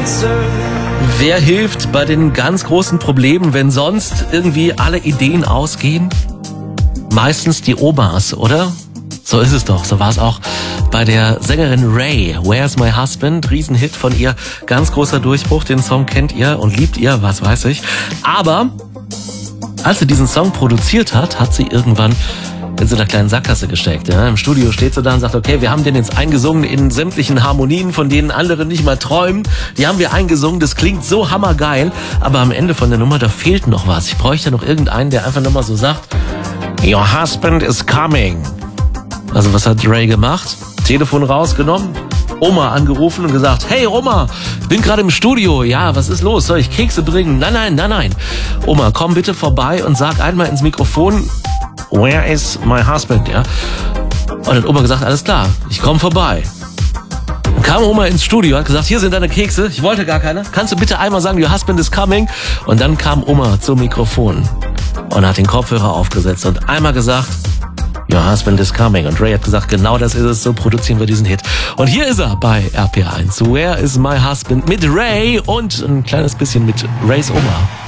Wer hilft bei den ganz großen Problemen, wenn sonst irgendwie alle Ideen ausgehen? Meistens die Omas, oder? So ist es doch. So war es auch bei der Sängerin Ray. Where's My Husband? Riesenhit von ihr. Ganz großer Durchbruch. Den Song kennt ihr und liebt ihr, was weiß ich. Aber als sie diesen Song produziert hat, hat sie irgendwann in so einer kleinen Sackgasse gesteckt. Ja? Im Studio steht sie da und sagt, okay, wir haben den jetzt eingesungen in sämtlichen Harmonien, von denen andere nicht mal träumen. Die haben wir eingesungen, das klingt so hammergeil. Aber am Ende von der Nummer, da fehlt noch was. Ich bräuchte noch irgendeinen, der einfach nochmal so sagt, Your husband is coming. Also was hat Ray gemacht? Telefon rausgenommen, Oma angerufen und gesagt, hey Oma, bin gerade im Studio. Ja, was ist los? Soll ich Kekse bringen? Nein. Oma, komm bitte vorbei und sag einmal ins Mikrofon, Where is my husband? Ja. Und hat Oma gesagt, alles klar, ich komme vorbei. Dann kam Oma ins Studio, hat gesagt, hier sind deine Kekse, ich wollte gar keine. Kannst du bitte einmal sagen, your husband is coming? Und dann kam Oma zum Mikrofon und hat den Kopfhörer aufgesetzt und einmal gesagt, Your husband is coming. Und Ray hat gesagt, genau das ist es, so produzieren wir diesen Hit. Und hier ist er bei RPA1. Where is my husband? Mit Ray und ein kleines bisschen mit Rays Oma.